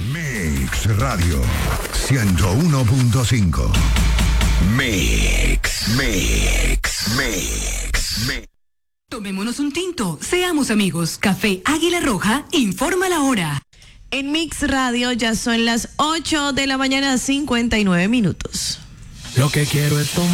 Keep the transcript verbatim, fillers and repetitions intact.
Mix Radio ciento uno punto cinco. Mix, Mix, Mix, Mix. Tomémonos un tinto, seamos amigos. Café Águila Roja informa la hora. En Mix Radio ya son las ocho de la mañana, cincuenta y nueve minutos. Lo que quiero es tomar